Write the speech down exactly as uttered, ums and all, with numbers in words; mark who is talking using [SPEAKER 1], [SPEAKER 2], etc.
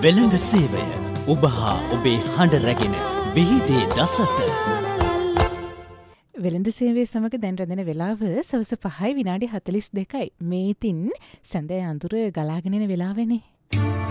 [SPEAKER 1] වෙළඳ සේවය ඔබ හා ඔබේ හඬ රැගෙන විහිදේ දසත.
[SPEAKER 2] වෙළඳ සේවයේ සමග දැන් රැඳෙන වෙලාව සවස පහයි විනාඩි හතළිස් දෙකයි. මේ ඉතින් සඳය අඳුර ගලාගෙන එන වෙලාවනේ.